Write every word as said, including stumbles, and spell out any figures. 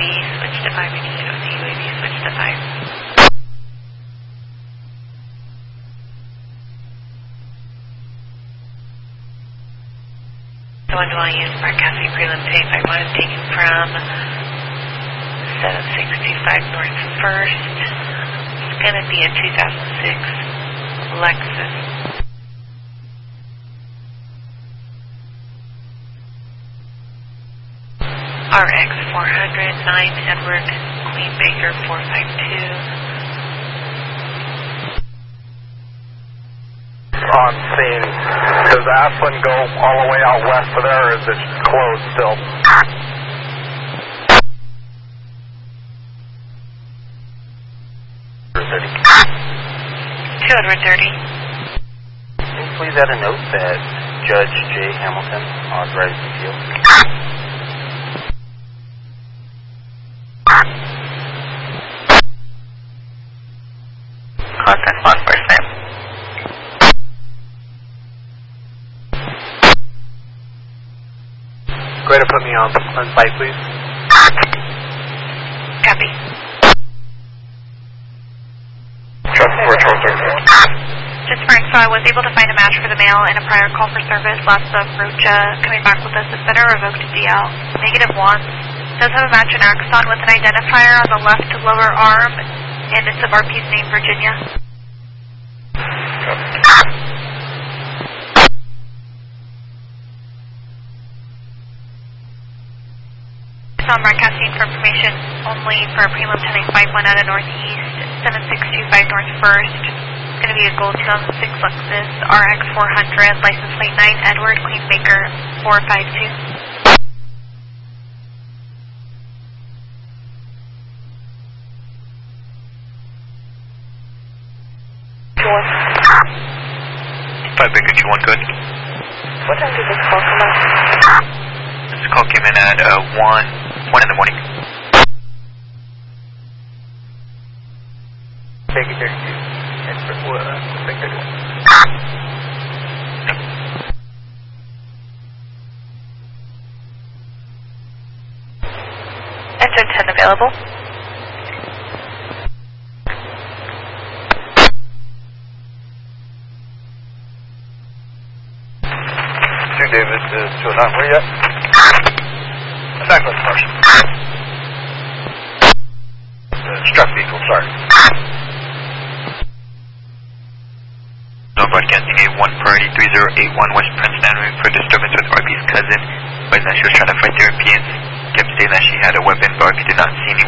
switch to five, Indian O C U A V, switch to five. The one dwelling unit, Mark Cassidy, prelim tape, I want it taken from seven six two five North First. It's going to be a two thousand six Lexus. R X four hundred, nine Edward, Queen Baker, four five two. On scene, does Aspen go all the way out west of there, or is it closed still? two Edward thirty. Can you please add a note that Judge J. Hamilton authorized the field? Contact law enforcement. Go ahead and put me on, on site, please. Copy. Just for info, I was able to find a match for the male in a prior call for service, lots of Rocha coming back with a suspender, revoked D L. Negative one. Does have a match in Axon with an identifier on the left lower arm, and it's of R P's name, Virginia. It's on broadcasting for information only for prelim ten eight five one out of Northeast, seven six two five North First. It's going to be a gold two thousand six Lexus R X four hundred, license plate nine Edward, Queen Baker, four five two. five Baker two one, good. What time did this call come out? This call came in at uh, one, one in the morning. Baker thirty-two. That's for uh, Baker thirty-one. Engine ten available. Davis is to a not where yet? Attack list first. Uh, struck vehicle, sorry. No broadcasting A one priority three zero eight one West Princeton Avenue for disturbance with R P's cousin. But that she was trying to fight the Europeans. Kept saying that she had a weapon, but R P did not see any